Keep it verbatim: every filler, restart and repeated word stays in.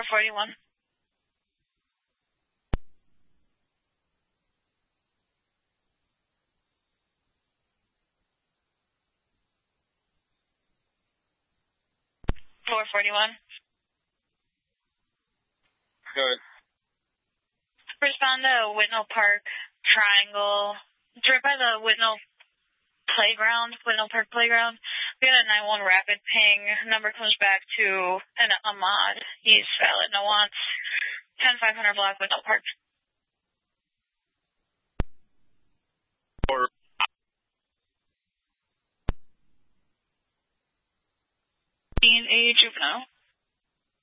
forty-one. four forty-one. Good. Respond to Whitnall Park Triangle. It's right by the Whitnall Playground, Whitnall Park Playground. We got a nine one rapid ping. Number comes back to an Ahmad. He's valid. No wants. ten five hundred block, Whitnall Park. Or Being a juvenile.